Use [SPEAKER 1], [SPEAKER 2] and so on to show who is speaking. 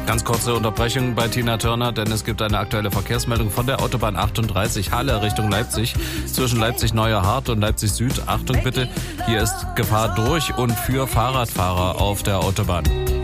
[SPEAKER 1] Ganz kurze Unterbrechung bei Tina Turner, denn es gibt eine aktuelle Verkehrsmeldung von der Autobahn 38 Halle Richtung Leipzig. Zwischen Leipzig-Neuerhardt und Leipzig-Süd. Achtung bitte, hier ist Gefahr durch und für Fahrradfahrer auf der Autobahn.